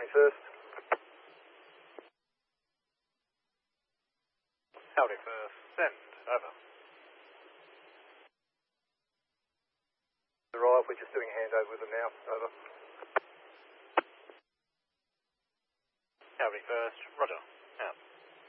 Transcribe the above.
Howdy first. Howdy first. Send. Over. Arrive, we're just doing a handover with them now. Over. Howdy first. Roger.